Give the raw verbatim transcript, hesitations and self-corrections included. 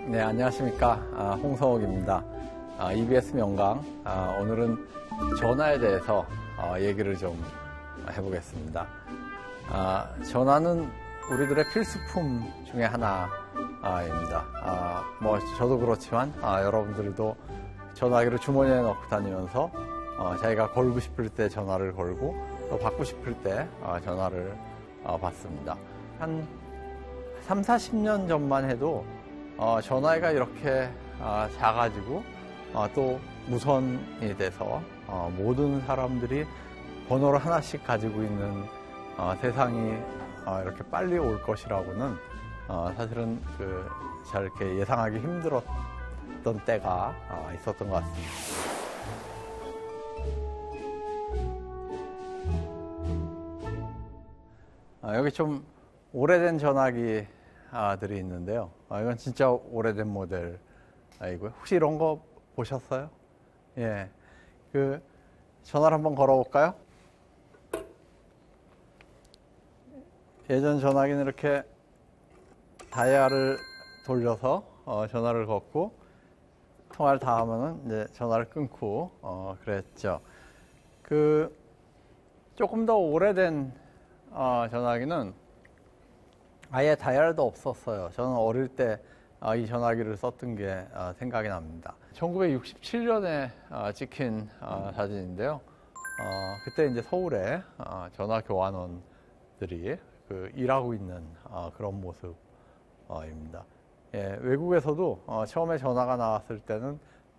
네, 안녕하십니까. 아, 홍성욱입니다. 아, 이비에스 명강. 아, 오늘은 전화에 대해서 아, 얘기를 좀 해보겠습니다. 아, 전화는 우리들의 필수품 중에 하나입니다. 아, 뭐 저도 그렇지만 아, 여러분들도 전화기를 주머니에 넣고 다니면서 어, 자기가 걸고 싶을 때 전화를 걸고 또 받고 싶을 때 어, 전화를 어, 받습니다. 한 삼, 사십 년 전만 해도 어, 전화기가 이렇게 어, 작아지고 어, 또 무선이 돼서 어, 모든 사람들이 번호를 하나씩 가지고 있는 어, 세상이 어, 이렇게 빨리 올 것이라고는 어, 사실은 그, 잘 이렇게 예상하기 힘들었던 때가 어, 있었던 것 같습니다. 어, 여기 좀 오래된 전화기들이 있는데요. 어, 이건 진짜 오래된 모델이고요. 혹시 이런 거 보셨어요? 예, 그 전화를 한번 걸어볼까요? 예전 전화기는 이렇게 다이얼을 돌려서 어, 전화를 걷고 통화를 다 하면은 이제 전화를 끊고 어, 그랬죠. 그 조금 더 오래된 어, 전화기는 아예 다이얼도 없었어요. 저는 어릴 때 어, 이 전화기를 썼던 게 어, 생각이 납니다. 천구백육십칠 년에 어, 찍힌 어, 사진인데요. 어, 그때 이제 서울에 어, 전화 교환원들이 그 일하고 있는 어, 그런 모습입니다. 예, 외국에서도 어, 처음에 전화가 나왔을 때는